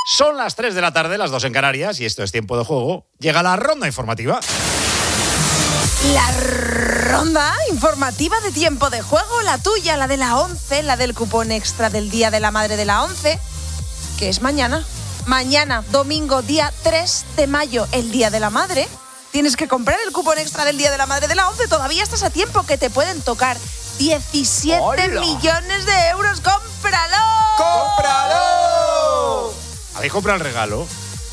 Son las 3 de la tarde, las 2 en Canarias, y esto es Tiempo de Juego. Llega la ronda informativa. La ronda informativa de Tiempo de Juego, la tuya, la de la 11, la del cupón extra del Día de la Madre de la 11, que es mañana. Mañana, domingo, día 3 de mayo, el Día de la Madre. Tienes que comprar el cupón extra del Día de la Madre de la 11. Todavía estás a tiempo, que te pueden tocar 17 ¡Hola! millones de euros. ¡Cómpralo! ¡Cómpralo! ¿Habéis comprado el regalo?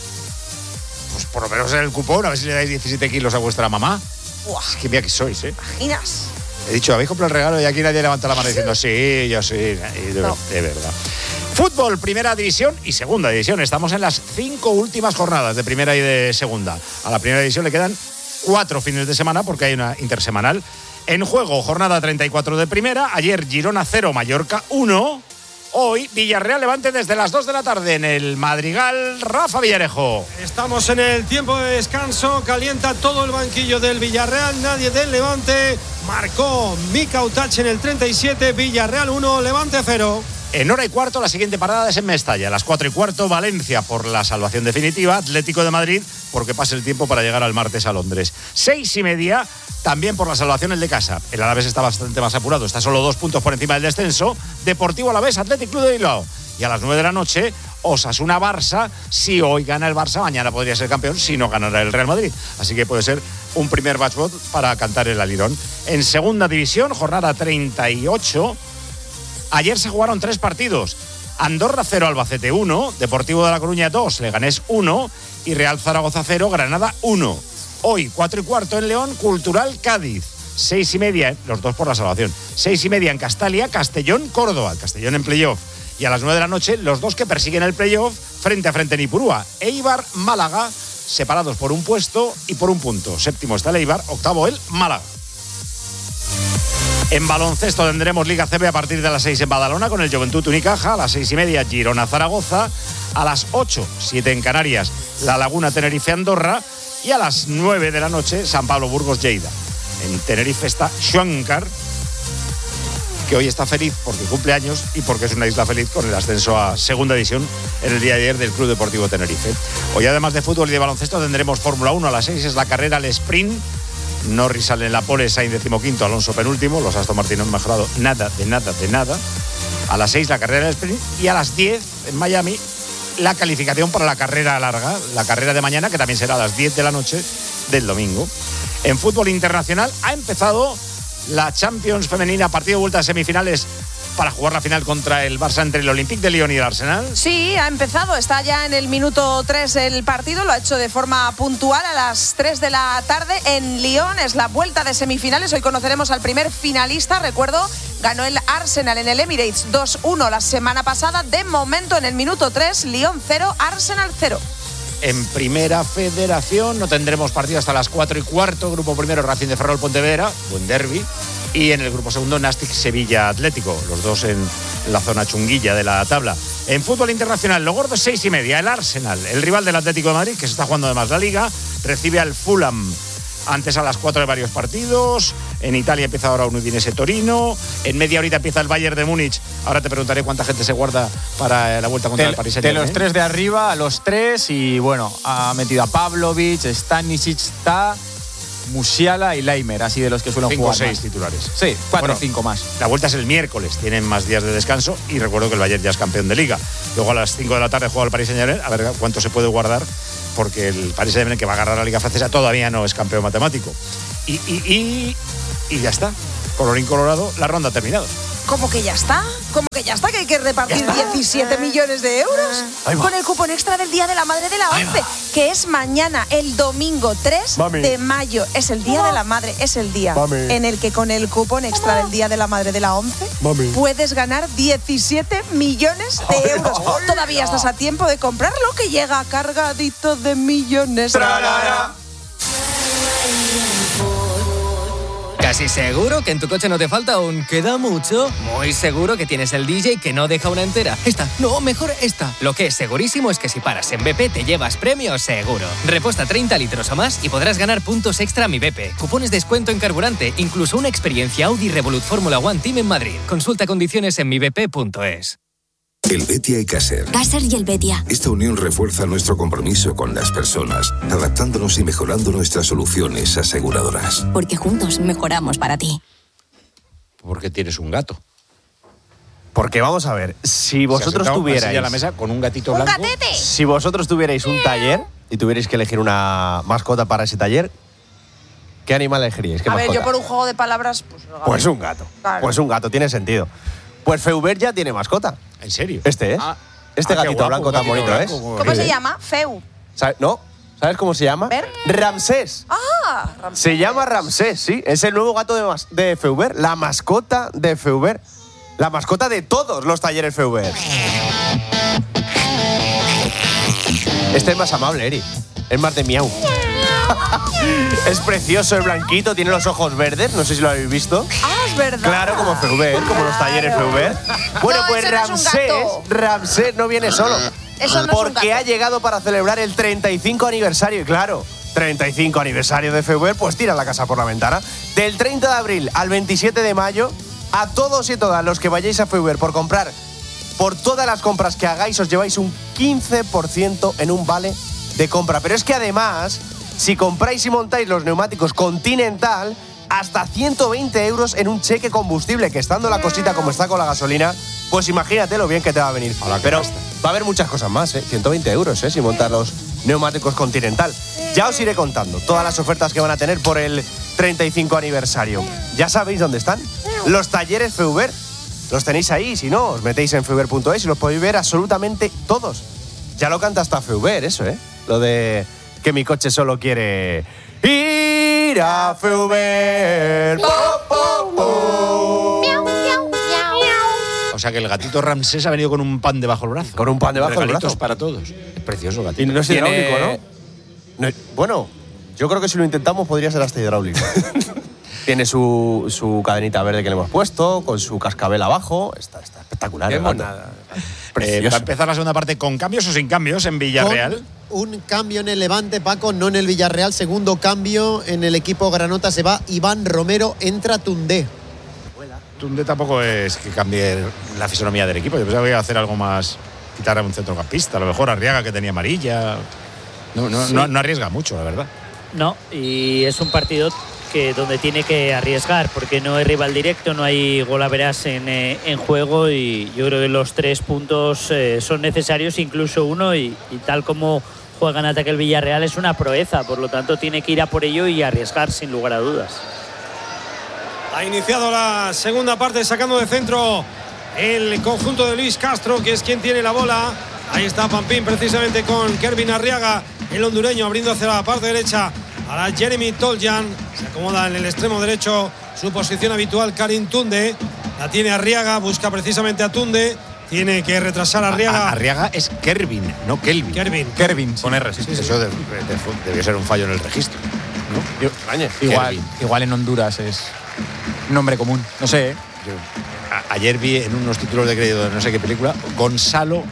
Pues por lo menos en el cupón, a ver si le dais 17 kilos a vuestra mamá. Buah, Es que mira que sois, ¿eh? imaginas. He dicho, ¿habéis comprado el regalo? Y aquí nadie levanta la mano diciendo, sí, yo sí. Y No. de verdad. Fútbol, primera división y segunda división. Estamos en las 5 últimas jornadas de primera y de segunda. A la primera división le quedan 4 fines de semana porque hay una intersemanal. En juego, jornada 34 de primera. Ayer Girona 0, Mallorca 1. Hoy Villarreal Levante desde las 2 de la tarde en el Madrigal. Rafa Villarejo. Estamos en el tiempo de descanso. Calienta todo el banquillo del Villarreal. Nadie del Levante. Marcó Mika Utache en el 37. Villarreal 1, Levante 0. En hora y cuarto, la siguiente parada es en Mestalla. A las 4 y cuarto, Valencia por la salvación definitiva. Atlético de Madrid, porque pase el tiempo para llegar al martes a Londres. 6 y media, también por la salvación el de casa. El Alavés está bastante más apurado. Está solo 2 puntos por encima del descenso. Deportivo Alavés, Athletic Club de Bilbao. Y a las 9 de la noche, Osasuna-Barça. Si hoy gana el Barça, mañana podría ser campeón. Si no, ganará el Real Madrid. Así que puede ser un primer matchball para cantar el alirón. En segunda división, jornada 38. Ayer se jugaron 3 partidos. Andorra 0, Albacete 1, Deportivo de La Coruña 2, Leganés 1 y Real Zaragoza 0, Granada 1. Hoy, 4 y cuarto en León, Cultural Cádiz. 6 y media, los dos por la salvación. 6 y media en Castalia, Castellón, Córdoba. Castellón en playoff. Y a las 9 de la noche, los dos que persiguen el playoff frente a frente en Ipurúa. Eibar, Málaga, separados por un puesto y por un punto. Séptimo está el Eibar, octavo el Málaga. En baloncesto tendremos Liga CB a partir de las 6 en Badalona con el Juventud Unicaja. A las 6 y media Girona Zaragoza. A las 8, 7 en Canarias, La Laguna Tenerife Andorra. Y a las 9 de la noche San Pablo Burgos Lleida. En Tenerife está Xuancar, que hoy está feliz porque cumple años y porque es una isla feliz con el ascenso a segunda división en el día de ayer del Club Deportivo Tenerife. Hoy, además de fútbol y de baloncesto, tendremos Fórmula 1. A las 6 es la carrera al sprint. Norris sale en la pole, Sainz 15º, Alonso penúltimo. Los Aston Martin no han mejorado nada. A las 6 la carrera del sprint y a las 10 en Miami la calificación para la carrera larga, la carrera de mañana, que también será a las 10 de la noche del domingo. En fútbol internacional ha empezado la Champions femenina, partido de vuelta de semifinales para jugar la final contra el Barça entre el Olympique de Lyon y el Arsenal. Sí, ha empezado, está ya en el minuto 3 el partido, lo ha hecho de forma puntual a las 3 de la tarde en Lyon. Es la vuelta de semifinales, hoy conoceremos al primer finalista. Recuerdo, ganó el Arsenal en el Emirates 2-1 la semana pasada. De momento, en el minuto 3, Lyon 0, Arsenal 0. En Primera Federación no tendremos partido hasta las 4 y cuarto. Grupo primero, Racing de Ferrol Pontevedra, buen derbi. Y en el grupo segundo, Nastic Sevilla Atlético, los dos en la zona chunguilla de la tabla. En fútbol internacional, lo gordo 6 y media, el Arsenal, el rival del Atlético de Madrid, que se está jugando además la Liga, recibe al Fulham. Antes a las 4 de varios partidos. En Italia empieza ahora un Udinese Torino. En media horita empieza el Bayern de Múnich. Ahora te preguntaré cuánta gente se guarda para la vuelta contra el Paris Saint-Germain. De los 3 de arriba, a los 3. Y bueno, ha metido a Pavlovic, Stanisic, Musiala y Leimer, así de los que suelen 5 jugar. 5 o 6 más titulares. Sí, 4 o 5 más. La vuelta es el miércoles, tienen más días de descanso y recuerdo que el Bayern ya es campeón de Liga. Luego a las 5 de la tarde juega el Paris Saint-Germain, a ver cuánto se puede guardar, porque el Paris Saint-Germain, que va a agarrar la Liga Francesa, todavía no es campeón matemático. Y ya está. Colorín colorado, la ronda ha terminado. ¿Cómo que ya está? ¿Cómo que ya está? ¿Que hay que repartir 17 millones de euros? Con el cupón extra del Día de la Madre de la 11, que es mañana, el domingo 3 de mayo. Es el Día de la Madre, es el día en el que con el cupón extra del Día de la Madre de la 11 puedes ganar 17 millones de euros. Todavía estás a tiempo de comprarlo, que llega cargadito de millones. Casi seguro que en tu coche no te falta un queda mucho. Muy seguro que tienes el DJ que no deja una entera. Esta, no, mejor esta. Lo que es segurísimo es que si paras en BP te llevas premios seguro. Repuesta 30 litros o más y podrás ganar puntos extra a Mi BP. Cupones de descuento en carburante, incluso una experiencia Audi Revolut Fórmula One Team en Madrid. Consulta condiciones en mibp.es. Helvetia y Caser. Caser y Helvetia. Esta unión refuerza nuestro compromiso con las personas, adaptándonos y mejorando nuestras soluciones aseguradoras. Porque juntos mejoramos para ti. Porque tienes un gato. Porque vamos a ver, si vosotros tuvierais a la mesa con un gatito blanco. ¡Un gatete! Si vosotros tuvierais un taller y tuvierais que elegir una mascota para ese taller, ¿qué animal elegiríais? ¿Qué mascota? Ver, yo por un juego de palabras, pues un gato. Claro. Pues un gato, tiene sentido. Pues Feuber ya tiene mascota. ¿En serio? Este es. Este gatito blanco tan bonito es. ¿Cómo se llama? Feu. ¿No? ¿Sabes cómo se llama? ¿Ver? Ramsés. Ramsés. Se llama Ramsés, sí. Es el nuevo gato de Feuber, la mascota de Feuber. La mascota de todos los talleres Feuber. Este es más amable, Eri. Es más de miau. Es precioso, es blanquito, tiene los ojos verdes, no sé si lo habéis visto. Es verdad. Claro, como Feuber, como los talleres Feuber. Bueno, No, pues eso no es un gato. Ramsés no viene solo. Eso no es un porque gato. ha llegado para celebrar el 35 aniversario. Y claro, 35 aniversario de Feuber, pues tira la casa por la ventana. Del 30 de abril al 27 de mayo, a todos y todas los que vayáis a Feuber por comprar, por todas las compras que hagáis, os lleváis un 15% en un vale de compra. Pero es que además, si compráis y montáis los neumáticos Continental, hasta 120 euros en un cheque combustible, que estando la cosita como está con la gasolina, pues imagínate lo bien que te va a venir. Pero va a haber muchas cosas más, 120 euros, si montas los neumáticos Continental. Ya os iré contando todas las ofertas que van a tener por el 35 aniversario. ¿Ya sabéis dónde están? Los talleres Feuber. Los tenéis ahí, si no, os metéis en feuber.es y los podéis ver absolutamente todos. Ya lo canta hasta Feuber, eso, Lo de que mi coche solo quiere ir a Feuber. O sea que el gatito Ramsés ha venido con un pan debajo del brazo. Con un pan debajo del brazo. Para todos. Es precioso el gatito. Y no es hidráulico, ¿no? Bueno, yo creo que si lo intentamos podría ser hasta hidráulico. Tiene su cadenita verde que le hemos puesto, con su cascabel abajo. Está espectacular. Va a empezar la segunda parte con cambios o sin cambios en Villarreal. Un cambio en el Levante, Paco, no en el Villarreal. Segundo cambio en el equipo granota. Se va Iván Romero, entra Tundé. Tundé tampoco es que cambie la fisonomía del equipo. Yo pensaba que iba a hacer algo más, quitar a un centrocampista. A lo mejor Arriaga, que tenía amarilla. No arriesga mucho, la verdad. No, y es un partido donde tiene que arriesgar, porque no hay rival directo, no hay golaveras en juego, y yo creo que los 3 puntos son necesarios, incluso uno, y tal como juega en ataque el Villarreal es una proeza, por lo tanto tiene que ir a por ello y arriesgar sin lugar a dudas. Ha iniciado la segunda parte sacando de centro el conjunto de Luis Castro, que es quien tiene la bola. Ahí está Pampín precisamente con Kervin Arriaga, el hondureño, abriendo hacia la parte derecha. Ahora Jeremy Toljan se acomoda en el extremo derecho, su posición habitual. Karim Tunde la tiene Arriaga, busca precisamente a Tunde, tiene que retrasar a Arriaga. Arriaga es Kervin, no Kelvin. Kervin, con R, sí. Eso debió ser un fallo en el registro, ¿no? Igual en Honduras es nombre común, no sé. Ayer vi en unos títulos de crédito de no sé qué película, Gonzalo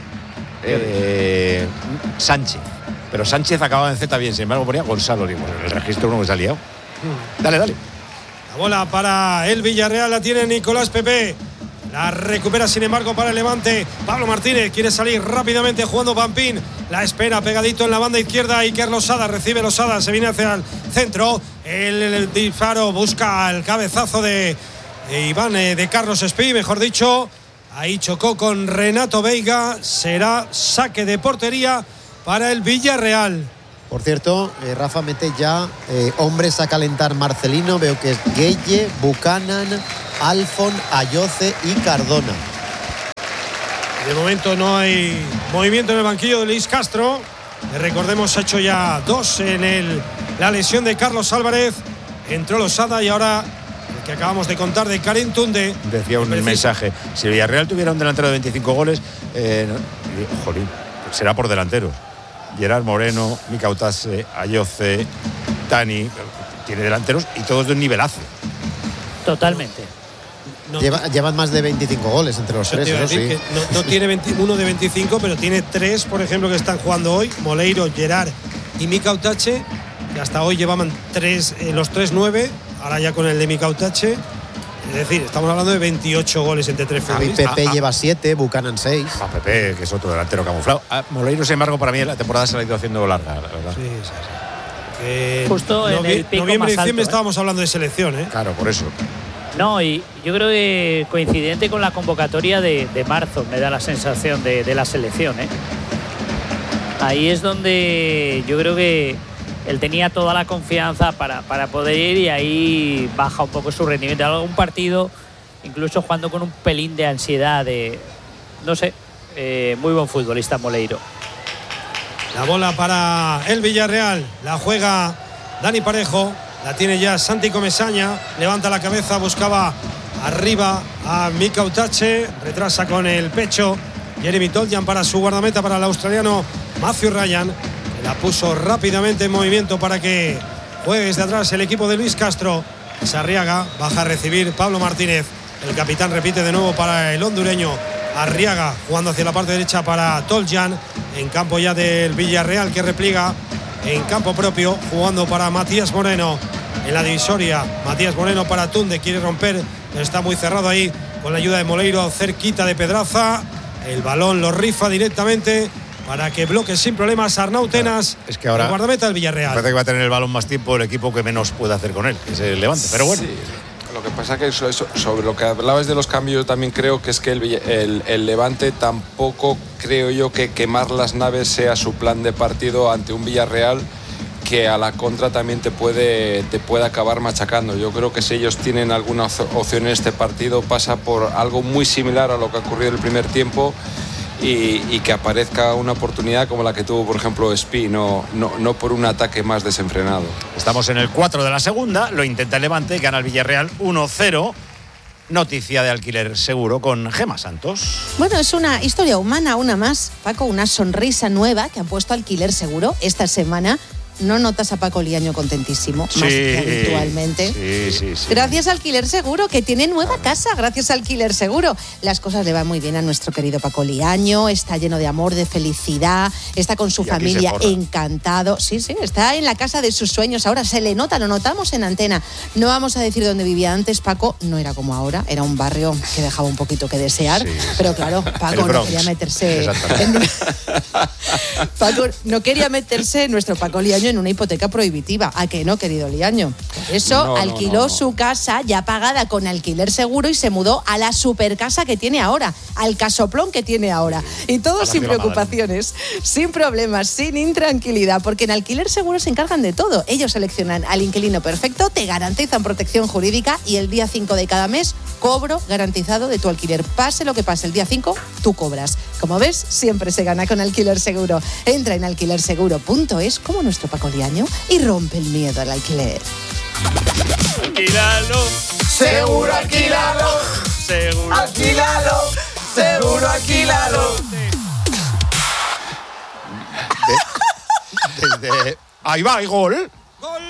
Sánchez. Pero Sánchez acababa en Z bien, sin embargo ponía Gonzalo. Digo, el registro uno que se ha liado. Dale. La bola para el Villarreal la tiene Nicolás Pepe. La recupera, sin embargo, para el Levante. Pablo Martínez quiere salir rápidamente jugando Pampín. La espera pegadito en la banda izquierda. Iker Losada recibe Losada. Se viene hacia el centro. El disparo busca el cabezazo de Iván, de Carlos Espí, mejor dicho. Ahí chocó con Renato Veiga. Será saque de portería para el Villarreal. Por cierto, Rafa mete ya hombres a calentar Marcelino. Veo que es Gueye, Buchanan, Alfon, Ayoce y Cardona. De momento no hay movimiento en el banquillo de Luis Castro. Recordemos, ha hecho ya 2 en la lesión de Carlos Álvarez. Entró Losada y ahora el que acabamos de contar de Karim Tunde. Decía un mensaje, si el Villarreal tuviera un delantero de 25 goles, jolín, será por delanteros. Gerard Moreno, Mika Utase, Ayoce, Tani, tiene delanteros y todos de un nivelazo. Totalmente. Llevan más de 25 goles entre los tres, eso sí. No tiene uno de 25, pero tiene 3, por ejemplo, que están jugando hoy: Moleiro, Gerard y Mika Utache, que hasta hoy llevaban los 3 9, ahora ya con el de Mika Utache. Es decir, estamos hablando de 28 goles entre 3 futbolistas. Pepe lleva 7, Buchanan 6. Pepe, que es otro delantero camuflado. Moleiro, sin embargo, para mí la temporada se la ha ido haciendo larga, la verdad. Sí. Justo en el pico noviembre y más diciembre alto, estábamos hablando de selección, ¿eh? Claro, por eso. No, y yo creo que coincidente con la convocatoria de marzo, me da la sensación de la selección, ¿eh? Ahí es donde yo creo que él tenía toda la confianza para poder ir, y ahí baja un poco su rendimiento. Algún partido, incluso jugando con un pelín de ansiedad, no sé, muy buen futbolista Moleiro. La bola para el Villarreal, la juega Dani Parejo, la tiene ya Santi Comesaña, levanta la cabeza, buscaba arriba a Mika Utache, retrasa con el pecho Jeremy Toljan para su guardameta, para el australiano Matthew Ryan, que la puso rápidamente en movimiento para que juegue desde atrás el equipo de Luis Castro. Sarriaga baja a recibir Pablo Martínez, el capitán repite de nuevo para el hondureño. Arriaga jugando hacia la parte derecha para Toljan, en campo ya del Villarreal, que repliega en campo propio, jugando para Matías Moreno en la divisoria. Matías Moreno para Tunde, quiere romper, está muy cerrado ahí con la ayuda de Moleiro, cerquita de Pedraza. El balón lo rifa directamente para que bloque sin problemas Arnau Tenas, es que ahora el guardameta del Villarreal. Parece que va a tener el balón más tiempo el equipo que menos puede hacer con él, que es el Levante, pero bueno. Sí. Lo que pasa que sobre lo que hablabas de los cambios, yo también creo que es que el Levante tampoco creo yo que quemar las naves sea su plan de partido ante un Villarreal que a la contra también te puede acabar machacando. Yo creo que si ellos tienen alguna opción en este partido, pasa por algo muy similar a lo que ha ocurrido en el primer tiempo, y que aparezca una oportunidad como la que tuvo, por ejemplo, Espi, no por un ataque más desenfrenado. Estamos en el 4 de la segunda, lo intenta el Levante, gana el Villarreal 1-0. Noticia de alquiler seguro con Gemma Santos. Bueno, es una historia humana, una más, Paco, una sonrisa nueva que han puesto Alquiler Seguro esta semana. ¿No notas a Paco Liaño contentísimo? Sí, más que habitualmente. Sí. Gracias a Alquiler Seguro, que tiene nueva casa, gracias a Alquiler Seguro. Las cosas le van muy bien a nuestro querido Paco Liaño, está lleno de amor, de felicidad, está con su familia encantado. Sí, está en la casa de sus sueños. Ahora se le nota, lo notamos en antena. No vamos a decir dónde vivía antes. Paco no era como ahora, era un barrio que dejaba un poquito que desear. Pero claro, Paco no quería meterse Paco no quería meterse, nuestro Paco Liaño, en una hipoteca prohibitiva. ¿A qué no, querido Liaño? Por eso alquiló su casa ya pagada con Alquiler Seguro y se mudó a la supercasa que tiene ahora, al casoplón que tiene ahora. Y todo sin preocupaciones, sin problemas, sin intranquilidad, porque en Alquiler Seguro se encargan de todo. Ellos seleccionan al inquilino perfecto, te garantizan protección jurídica y el día 5 de cada mes, cobro garantizado de tu alquiler. Pase lo que pase, el día 5 tú cobras. Como ves, siempre se gana con Alquiler Seguro. Entra en alquilerseguro.es como nuestro Paco Liaño y rompe el miedo al alquiler. Alquilalo, seguro alquilalo, seguro alquilalo, seguro alquilalo. Desde ahí va, hay gol. ¡Gol!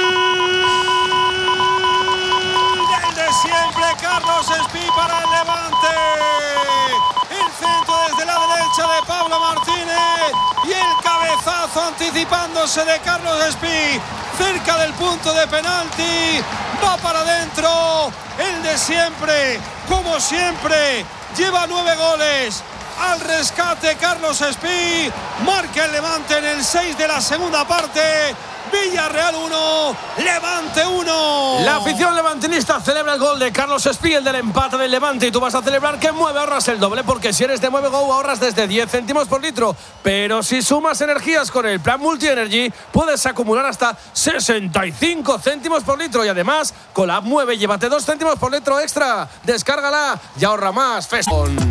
Del de siempre, Carlos Espí para el Levante. El centro desde la derecha de Pablo Martínez y el cabezazo anticipándose de Carlos Espí cerca del punto de penalti. Va para adentro. El de siempre, como siempre, lleva 9 goles. Al rescate Carlos Espí, marca el Levante en el 6 de la segunda parte. Villarreal 1, Levante 1. La afición levantinista celebra el gol de Carlos Espí, el del empate del Levante, y tú vas a celebrar que en Mueve ahorras el doble, porque si eres de Mueve Go ahorras desde 10 céntimos por litro, pero si sumas energías con el plan Multi Energy puedes acumular hasta 65 céntimos por litro, y además con la app Mueve llévate 2 céntimos por litro extra. Descárgala y ahorra más.